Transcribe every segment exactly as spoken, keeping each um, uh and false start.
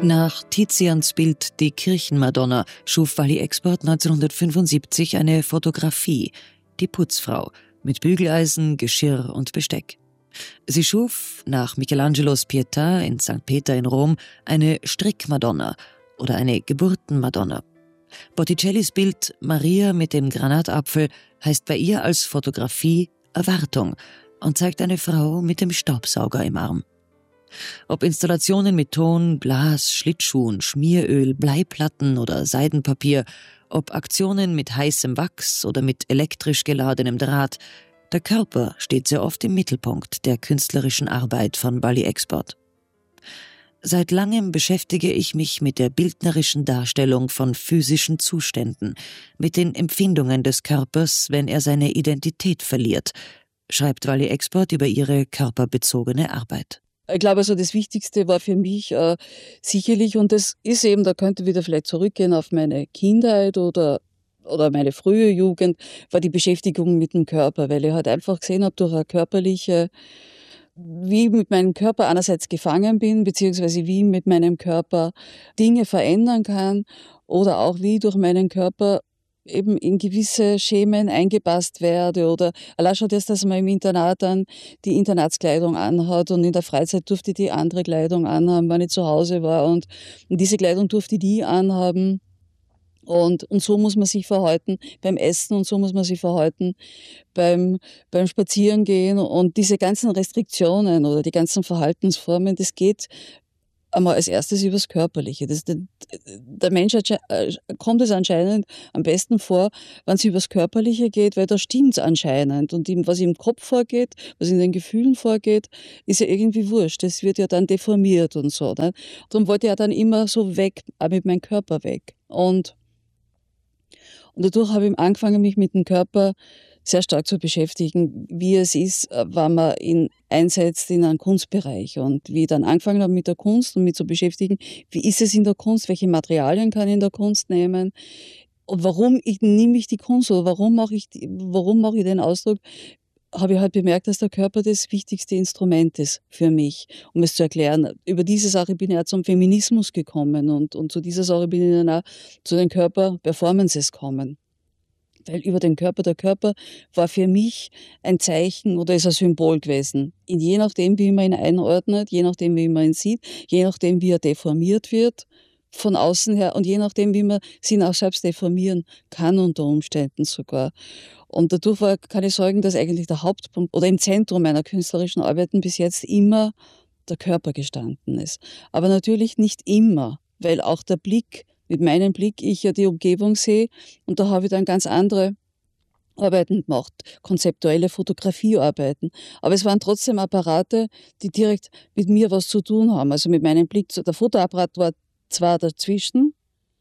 Nach Tizians Bild Die Kirchenmadonna schuf Wally Expert neunzehnhundertfünfundsiebzig eine Fotografie, die Putzfrau, mit Bügeleisen, Geschirr und Besteck. Sie schuf, nach Michelangelos Pietà in Sankt Peter in Rom, eine Strickmadonna oder eine Geburtenmadonna. Botticellis Bild Maria mit dem Granatapfel heißt bei ihr als Fotografie Erwartung und zeigt eine Frau mit dem Staubsauger im Arm. Ob Installationen mit Ton, Glas, Schlittschuhen, Schmieröl, Bleiplatten oder Seidenpapier, ob Aktionen mit heißem Wachs oder mit elektrisch geladenem Draht, der Körper steht sehr oft im Mittelpunkt der künstlerischen Arbeit von Wally Expert. Seit langem beschäftige ich mich mit der bildnerischen Darstellung von physischen Zuständen, mit den Empfindungen des Körpers, wenn er seine Identität verliert, schreibt Wally Expert über ihre körperbezogene Arbeit. Ich glaube, also das Wichtigste war für mich äh, sicherlich, und das ist eben, da könnte ich wieder vielleicht zurückgehen auf meine Kindheit oder, oder meine frühe Jugend, war die Beschäftigung mit dem Körper, weil ich halt einfach gesehen habe, durch eine körperliche, wie ich mit meinem Körper einerseits gefangen bin, beziehungsweise wie ich mit meinem Körper Dinge verändern kann oder auch wie ich durch meinen Körper eben in gewisse Schemen eingepasst werde oder allein schon das, dass man im Internat dann die Internatskleidung anhat und in der Freizeit durfte ich die andere Kleidung anhaben, wenn ich zu Hause war und, und diese Kleidung durfte ich die anhaben und, und so muss man sich verhalten beim Essen und so muss man sich verhalten beim, beim Spazierengehen und diese ganzen Restriktionen oder die ganzen Verhaltensformen, das geht einmal als erstes übers Körperliche. Das, der, der Mensch kommt es anscheinend am besten vor, wenn es übers Körperliche geht, weil da stimmt es anscheinend. Und ihm, was im Kopf vorgeht, was in den Gefühlen vorgeht, ist ja irgendwie wurscht. Das wird ja dann deformiert und so. Ne? Darum wollte ich ja dann immer so weg, auch mit meinem Körper weg. Und, und dadurch habe ich angefangen, mich mit dem Körper sehr stark zu beschäftigen, wie es ist, wenn man ihn einsetzt in einen Kunstbereich. Und wie ich dann angefangen habe mit der Kunst und mit zu beschäftigen, wie ist es in der Kunst, welche Materialien kann ich in der Kunst nehmen und warum ich, nehme ich die Kunst oder warum mache ich, die, warum mache ich den Ausdruck, habe ich halt bemerkt, dass der Körper das wichtigste Instrument ist für mich, um es zu erklären. Über diese Sache bin ich auch zum Feminismus gekommen und, und zu dieser Sache bin ich dann auch zu den Körper-Performances gekommen. Weil über den Körper, der Körper war für mich ein Zeichen oder ist ein Symbol gewesen. In je nachdem, wie man ihn einordnet, je nachdem, wie man ihn sieht, je nachdem, wie er deformiert wird von außen her und je nachdem, wie man ihn auch selbst deformieren kann unter Umständen sogar. Und dadurch war, kann ich sagen, dass eigentlich der Hauptpunkt oder im Zentrum meiner künstlerischen Arbeiten bis jetzt immer der Körper gestanden ist. Aber natürlich nicht immer, weil auch der Blick, mit meinem Blick ich ja die Umgebung sehe und da habe ich dann ganz andere Arbeiten gemacht, konzeptuelle Fotografiearbeiten. Aber es waren trotzdem Apparate, die direkt mit mir was zu tun haben. Also mit meinem Blick, der Fotoapparat war zwar dazwischen,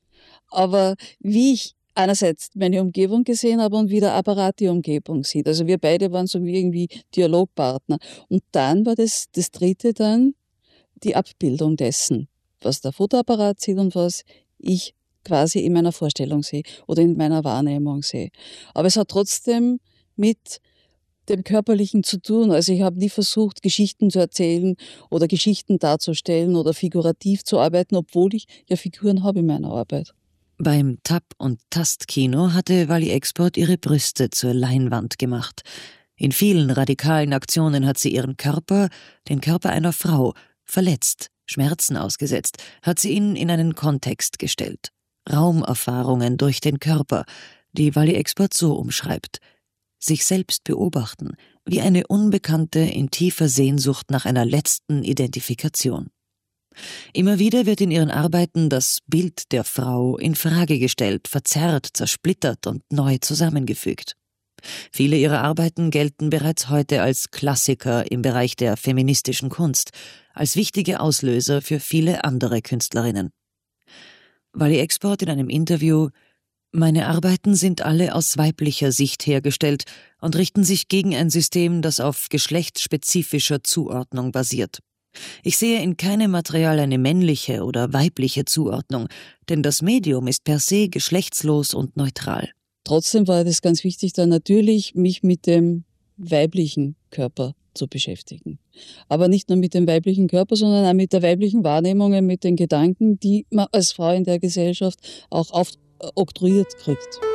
aber wie ich einerseits meine Umgebung gesehen habe und wie der Apparat die Umgebung sieht. Also wir beide waren so wie irgendwie Dialogpartner. Und dann war das, das dritte dann die Abbildung dessen, was der Fotoapparat sieht und was ich quasi in meiner Vorstellung sehe oder in meiner Wahrnehmung sehe. Aber es hat trotzdem mit dem Körperlichen zu tun. Also ich habe nie versucht, Geschichten zu erzählen oder Geschichten darzustellen oder figurativ zu arbeiten, obwohl ich ja Figuren habe in meiner Arbeit. Beim Tab- und Tastkino hatte Wally Expert ihre Brüste zur Leinwand gemacht. In vielen radikalen Aktionen hat sie ihren Körper, den Körper einer Frau, verletzt, Schmerzen ausgesetzt, hat sie ihn in einen Kontext gestellt. Raumerfahrungen durch den Körper, die Wally Expert so umschreibt. Sich selbst beobachten, wie eine Unbekannte in tiefer Sehnsucht nach einer letzten Identifikation. Immer wieder wird in ihren Arbeiten das Bild der Frau in Frage gestellt, verzerrt, zersplittert und neu zusammengefügt. Viele ihrer Arbeiten gelten bereits heute als Klassiker im Bereich der feministischen Kunst, als wichtige Auslöser für viele andere Künstlerinnen. Wally Expert in einem Interview: Meine Arbeiten sind alle aus weiblicher Sicht hergestellt und richten sich gegen ein System, das auf geschlechtsspezifischer Zuordnung basiert. Ich sehe in keinem Material eine männliche oder weibliche Zuordnung, denn das Medium ist per se geschlechtslos und neutral. Trotzdem war das ganz wichtig, dann natürlich mich mit dem weiblichen Körper zu beschäftigen. Aber nicht nur mit dem weiblichen Körper, sondern auch mit der weiblichen Wahrnehmung, mit den Gedanken, die man als Frau in der Gesellschaft auch aufoktroyiert kriegt.